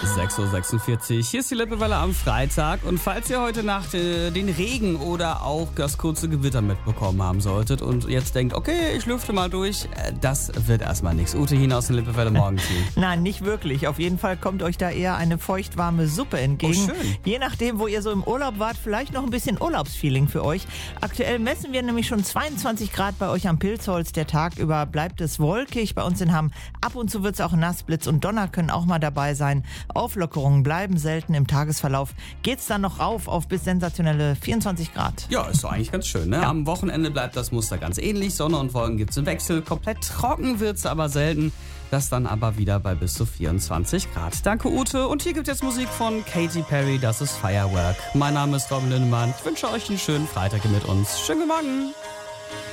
6.46 Uhr, hier ist die Lippewelle am Freitag. Und falls ihr heute Nacht den Regen oder auch das kurze Gewitter mitbekommen haben solltet und jetzt denkt, okay, ich lüfte mal durch, das wird erstmal nichts. Ute Hien aus den Lippewelle Morgenteam. Nein, nicht wirklich. Auf jeden Fall kommt euch da eher eine feuchtwarme Suppe entgegen. Oh, schön. Je nachdem, wo ihr so im Urlaub wart, vielleicht noch ein bisschen Urlaubsfeeling für euch. Aktuell messen wir nämlich schon 22 Grad bei euch am Pilzholz. Der Tag über bleibt es wolkig. Bei uns in Hamm ab und zu wird es auch nass. Blitz und Donner können auch mal dabei sein. Auflockerungen bleiben selten. Im Tagesverlauf geht es dann noch rauf auf bis sensationelle 24 Grad. Ja, ist doch eigentlich ganz schön, ne? Ja. Am Wochenende bleibt das Muster ganz ähnlich. Sonne und Wolken gibt's im Wechsel. Komplett trocken wird's aber selten. Das dann aber wieder bei bis zu 24 Grad. Danke, Ute. Und hier gibt es jetzt Musik von Katy Perry. Das ist Firework. Mein Name ist Robin Lindemann. Ich wünsche euch einen schönen Freitag mit uns. Schönen guten Morgen.